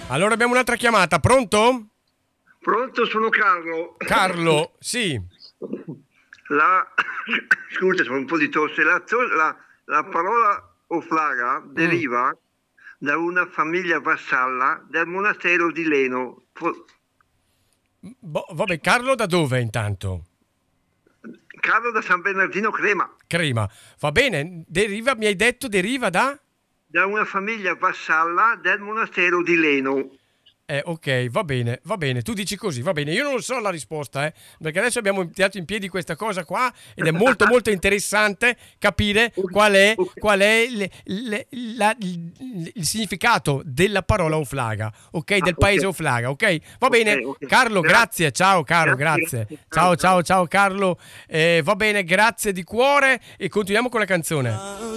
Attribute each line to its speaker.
Speaker 1: Allora abbiamo un'altra chiamata, pronto?
Speaker 2: Pronto, sono Carlo.
Speaker 1: Carlo, sì.
Speaker 2: Scusa, sono un po' di tosse. La parola Oflaga deriva da una famiglia vassalla del monastero di Leno.
Speaker 1: Vabbè, Carlo da dove intanto?
Speaker 2: Carlo da San Bernardino Crema.
Speaker 1: Crema, va bene, mi hai detto deriva da?
Speaker 2: Da una famiglia vassalla del monastero di Leno.
Speaker 1: Ok, va bene, tu dici così, va bene, io non so la risposta, perché adesso abbiamo tirato in piedi questa cosa qua ed è molto molto interessante capire qual è il significato della parola Oflaga, ok, del paese Oflaga, ok? Va bene, Carlo, grazie, ciao caro, grazie. Ciao Carlo, va bene, grazie di cuore e continuiamo con la canzone.